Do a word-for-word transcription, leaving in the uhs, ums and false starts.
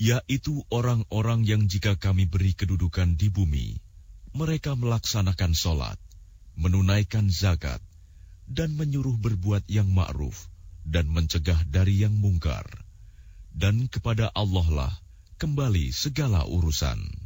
yaitu orang-orang yang jika kami beri kedudukan di bumi, mereka melaksanakan sholat, menunaikan zakat, dan menyuruh berbuat yang ma'ruf dan mencegah dari yang mungkar. Dan kepada Allah lah kembali segala urusan.